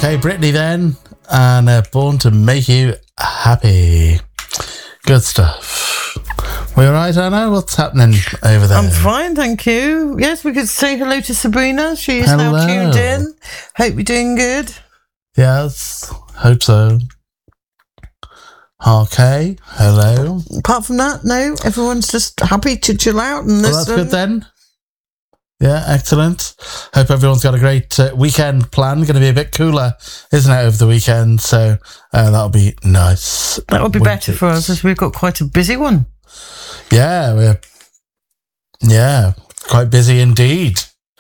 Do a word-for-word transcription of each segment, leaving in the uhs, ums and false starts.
Okay, Brittany then, and uh, Born to Make You Happy. Good stuff. We all right, Anna? What's happening over there? I'm fine, thank you. Yes, we could say hello to Sabrina. She's Hello. now tuned in. Hope you're doing good. Yes, hope so. Okay, hello. Apart from that, no, everyone's just happy to chill out and listen. Well, that's good then. Yeah, excellent. Hope everyone's got a great uh, weekend plan. Going to be a bit cooler, isn't it, over the weekend? So uh, that'll be nice. That would be better for us as we've got quite a busy one. Yeah, we're yeah, quite busy indeed.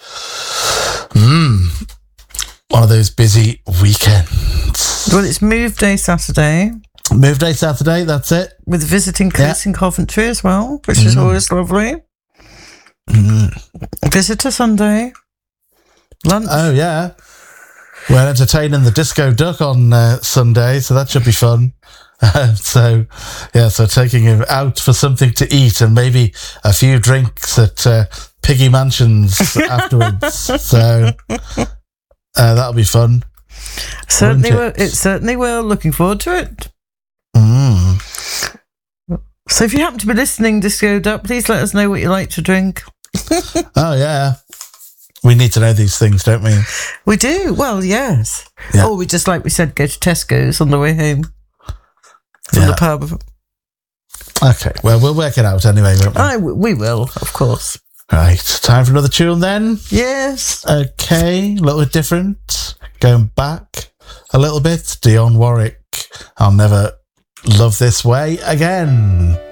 Hmm. One of those busy weekends. Well, it's Move Day Saturday. Move Day Saturday, that's it. With visiting Chris Yeah. in Coventry as well, which is Mm. always lovely. Mm. Visitor Sunday. Lunch. Oh, yeah. We're entertaining the Disco Duck on uh, Sunday, so that should be fun. Uh, so, yeah, so taking him out for something to eat and maybe a few drinks at uh, Piggy Mansions afterwards. So uh, that'll be fun. certainly will. won't it? It certainly will. Looking forward to it. Mm. So if you happen to be listening, Disco Duck, please let us know what you like to drink. Oh, yeah. We need to know these things, don't we? We do. Well, yes. Yeah. Or we just, like we said, go to Tesco's on the way home from Yeah. the pub. Okay, well, we'll work it out anyway, won't we? I, we will, of course. Right, time for another tune then. Yes. Okay, a little bit different. Going back a little bit. Dionne Warwick. I'll never love this way again.